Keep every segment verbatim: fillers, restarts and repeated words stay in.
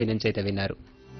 నుంచి అయితే విన్నారు.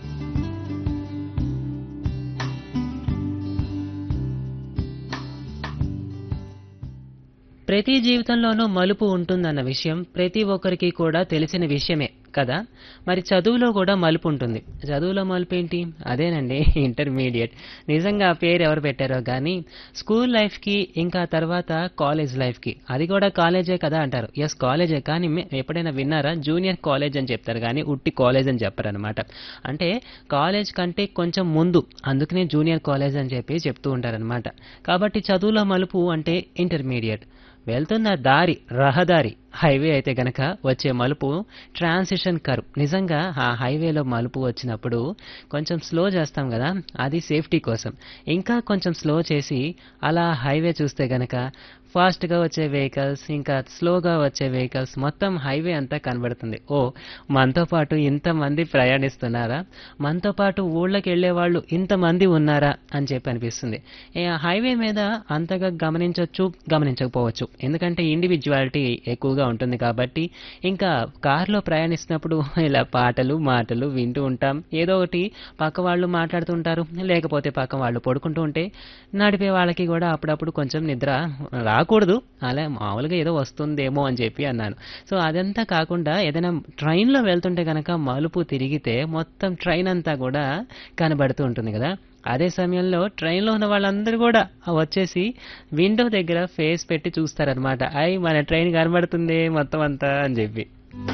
ప్రతి జీవితంలోనూ మలుపు ఉంటుందన్న విషయం ప్రతి ఒక్కరికి కూడా తెలిసిన విషయమే కదా. మరి చదువులో కూడా మలుపు ఉంటుంది. చదువులో మలుపు ఏంటి? అదేనండి ఇంటర్మీడియట్. నిజంగా ఆ పేరు ఎవరు పెట్టారో కానీ స్కూల్ లైఫ్కి ఇంకా తర్వాత కాలేజ్ లైఫ్కి, అది కూడా కాలేజే కదా అంటారు. ఎస్ కాలేజే, కానీ మే- ఎప్పుడైనా విన్నారా జూనియర్ కాలేజ్ అని చెప్తారు కానీ ఉట్టి కాలేజ్ అని చెప్పారు అనమాట. అంటే కాలేజ్ కంటే కొంచెం ముందు, అందుకనే జూనియర్ కాలేజ్ అని చెప్పి చెప్తూ ఉంటారనమాట. కాబట్టి చదువులో మలుపు అంటే ఇంటర్మీడియట్. వెళ్తున్న దారి రహదారి హైవే అయితే గనక వచ్చే మలుపు ట్రాన్సిషన్ కర్వ్. నిజంగా ఆ హైవేలో మలుపు వచ్చినప్పుడు కొంచెం స్లో చేస్తాం కదా, అది సేఫ్టీ కోసం. ఇంకా కొంచెం స్లో చేసి అలా హైవే చూస్తే గనక ఫాస్ట్గా వచ్చే వెహికల్స్ ఇంకా స్లోగా వచ్చే వెహికల్స్ మొత్తం హైవే అంతా కనబడుతుంది. ఓ, మనతో పాటు ఇంతమంది ప్రయాణిస్తున్నారా, మనతో పాటు ఊళ్ళకి వెళ్ళే వాళ్ళు ఇంతమంది ఉన్నారా అని చెప్పి అనిపిస్తుంది. ఏ, హైవే మీద అంతగా గమనించవచ్చు, గమనించకపోవచ్చు, ఎందుకంటే ఇండివిజువాలిటీ ఎక్కువగా ఉంటుంది కాబట్టి. ఇంకా కారులో ప్రయాణిస్తున్నప్పుడు ఇలా పాటలు మాటలు వింటూ ఉంటాం, ఏదో ఒకటి పక్క వాళ్ళు మాట్లాడుతూ ఉంటారు, లేకపోతే పక్క వాళ్ళు పడుకుంటూ ఉంటే నడిపే వాళ్ళకి కూడా అప్పుడప్పుడు కొంచెం నిద్ర రాకూడదు, అలా మామూలుగా ఏదో వస్తుందేమో అని చెప్పి అన్నాను. సో అదంతా కాకుండా ఏదైనా ట్రైన్లో వెళ్తుంటే కనుక మలుపు తిరిగితే మొత్తం ట్రైన్ అంతా కూడా కనబడుతూ ఉంటుంది కదా. అదే సమయంలో ట్రైన్లో ఉన్న వాళ్ళందరూ కూడా వచ్చేసి విండో దగ్గర ఫేస్ పెట్టి చూస్తారనమాట, అయ్ మన ట్రైన్ కనబడుతుంది మొత్తం అంతా అని చెప్పి.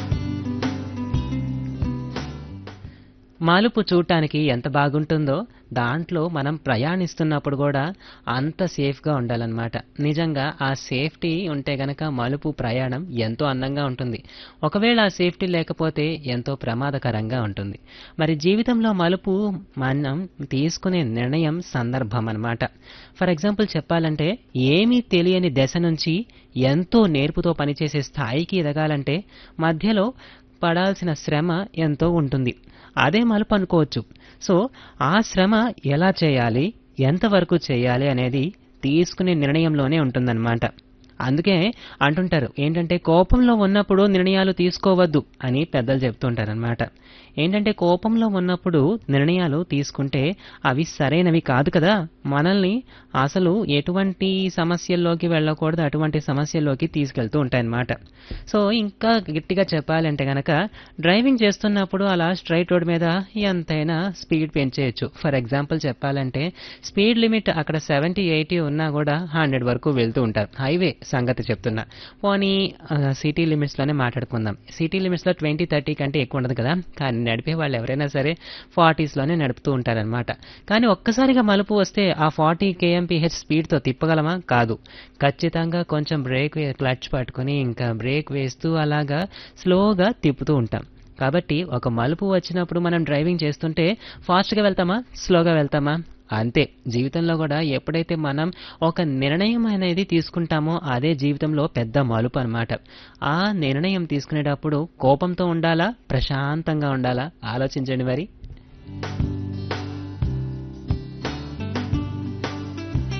మలుపు చూడటానికి ఎంత బాగుంటుందో దాంట్లో మనం ప్రయాణిస్తున్నప్పుడు కూడా అంత సేఫ్గా ఉండాలన్నమాట. నిజంగా ఆ సేఫ్టీ ఉంటే గనక మలుపు ప్రయాణం ఎంతో అందంగా ఉంటుంది. ఒకవేళ ఆ సేఫ్టీ లేకపోతే ఎంతో ప్రమాదకరంగా ఉంటుంది. మరి జీవితంలో మలుపు మనం తీసుకునే నిర్ణయం సందర్భం అన్నమాట. ఫర్ ఎగ్జాంపుల్ చెప్పాలంటే, ఏమీ తెలియని దశ నుంచి ఎంతో నేర్పుతో పనిచేసే స్థాయికి ఎదగాలంటే మధ్యలో పడాల్సిన శ్రమ ఎంతో ఉంటుంది. అదే మలుపు అనుకోవచ్చు. సో ఆ శ్రమ ఎలా చేయాలి, ఎంతవరకు చేయాలి అనేది తీసుకునే నిర్ణయంలోనే ఉంటుందన్నమాట. అందుకే అంటుంటారు ఏంటంటే, కోపంలో ఉన్నప్పుడు నిర్ణయాలు తీసుకోవద్దు అని పెద్దలు చెప్తుంటారనమాట. ఏంటంటే కోపంలో ఉన్నప్పుడు నిర్ణయాలు తీసుకుంటే అవి సరైనవి కాదు కదా, మనల్ని అసలు ఎటువంటి సమస్యల్లోకి వెళ్ళకూడదు, అటువంటి సమస్యల్లోకి తీసుకెళ్తూ ఉంటాయన్నమాట. సో ఇంకా గట్టిగా చెప్పాలంటే గనక డ్రైవింగ్ చేస్తున్నప్పుడు అలా స్ట్రైట్ రోడ్ మీద ఎంతైనా స్పీడ్ పెంచేయచ్చు. ఫర్ ఎగ్జాంపుల్ చెప్పాలంటే స్పీడ్ లిమిట్ అక్కడ సెవెంటీ ఎయిటీ ఉన్నా కూడా హండ్రెడ్ వరకు వెళ్తూ ఉంటారు. హైవే సంగతి చెప్తున్నా. పోనీ సిటీ లిమిట్స్లోనే మాట్లాడుకుందాం. సిటీ లిమిట్స్లో ట్వంటీ థర్టీ కంటే ఎక్కువ ఉండదు కదా, కానీ నడిపే వాళ్ళు ఎవరైనా సరే ఫార్టీస్లోనే నడుపుతూ ఉంటారనమాట. కానీ ఒక్కసారిగా మలుపు వస్తే ఆ ఫార్టీ కేఎంపీహెచ్ స్పీడ్తో తిప్పగలమా? కాదు. ఖచ్చితంగా కొంచెం బ్రేక్ వే క్లచ్ పట్టుకుని ఇంకా బ్రేక్ వేస్తూ అలాగా స్లోగా తిప్పుతూ ఉంటాం. కాబట్టి ఒక మలుపు వచ్చినప్పుడు మనం డ్రైవింగ్ చేస్తుంటే ఫాస్ట్గా వెళ్తామా, స్లోగా వెళ్తామా? అంతే. జీవితంలో కూడా ఎప్పుడైతే మనం ఒక నిర్ణయం అనేది తీసుకుంటామో అదే జీవితంలో పెద్ద మలుపు అన్నమాట. ఆ నిర్ణయం తీసుకునేటప్పుడు కోపంతో ఉండాలా, ప్రశాంతంగా ఉండాలా? ఆలోచించండి మరి.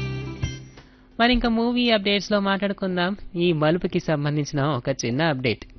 మరి ఇంకా మూవీ అప్డేట్స్లో మాట్లాడుకుందాం. ఈ మలుపుకి సంబంధించిన ఒక చిన్న అప్డేట్.